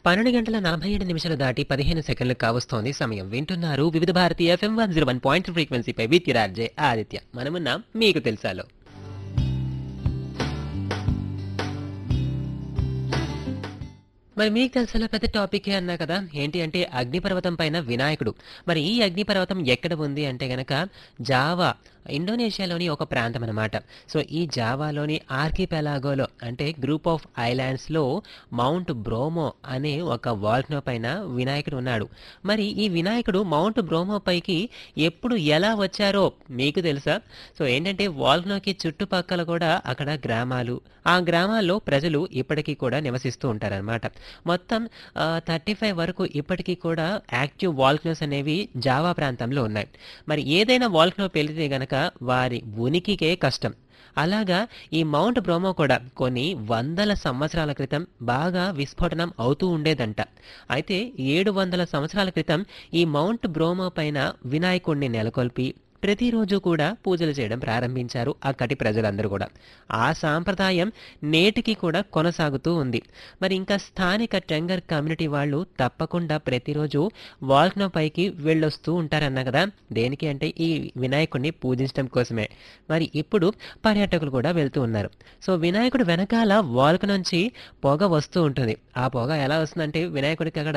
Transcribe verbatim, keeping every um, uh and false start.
పన్నెండు గంటల నలభై ఏడు నిమిషాలు దాటి పదిహేను సెకండ్లు కావస్తోంది సమయం. వింటున్నారు వివిధ Bharati FM one zero one point ఫ్రీక్వెన్సీపై with రాజే ఆదిత్య. మనమున్నాం మీకు తెలుసాలో. మరి మీకు తెలిసిన పెద్ద టాపికే అన్నా కదా, ఏంటి అంటే అగ్నిపర్వతం పైన వినాయకుడు. మరి ఈ అగ్నిపర్వతం ఎక్కడ ఉంది అంటే గనక జావా, ఇండోనేషియాలోని ఒక ప్రాంతం అనమాట. సో ఈ జావాలోని ఆర్కిపెలాగోలో అంటే గ్రూప్ ఆఫ్ ఐలాండ్స్లో మౌంట్ బ్రోమో అనే ఒక వాల్కనో పైన వినాయకుడు ఉన్నాడు. మరి ఈ వినాయకుడు మౌంట్ బ్రోమో పైకి ఎప్పుడు ఎలా వచ్చారో మీకు తెలుసా? సో ఏంటంటే వాల్కనోకి చుట్టుపక్కల కూడా అక్కడ గ్రామాలు, ఆ గ్రామాల్లో ప్రజలు ఇప్పటికీ కూడా నివసిస్తూ ఉంటారనమాట. మొత్తం థర్టీ ఫైవ్ వరకు ఇప్పటికీ కూడా యాక్టివ్ వాల్కనోస్ అనేవి జావా ప్రాంతంలో ఉన్నాయి. మరి ఏదైనా వాల్కనో పెళ్లితే గనక వారి ఉనికికే కష్టం. అలాగా ఈ మౌంట్ బ్రోమో కూడా కొన్ని వందల సంవత్సరాల క్రితం బాగా విస్ఫోటనం అవుతూ ఉండేదంట. అయితే ఏడు వందల సంవత్సరాల క్రితం ఈ మౌంట్ బ్రోమో పైన వినాయకుడిని నెలకొల్పి ప్రతిరోజు కూడా పూజలు చేయడం ప్రారంభించారు అక్కడి ప్రజలందరూ కూడా. ఆ సాంప్రదాయం నేటికి కూడా కొనసాగుతూ ఉంది. మరి ఇంకా స్థానిక టెంగర్ కమ్యూనిటీ వాళ్ళు తప్పకుండా ప్రతిరోజు వాల్కనో పైకి వెళ్ళొస్తూ ఉంటారన్న కదా. దేనికి అంటే ఈ వినాయకుడిని పూజించడం కోసమే. మరి ఇప్పుడు పర్యాటకులు కూడా వెళ్తూ ఉన్నారు. సో వినాయకుడు వెనకాల వాల్కనో నుంచి పొగ వస్తూ ఉంటుంది. ఆ పొగ ఎలా వస్తుందంటే వినాయకుడికి అక్కడ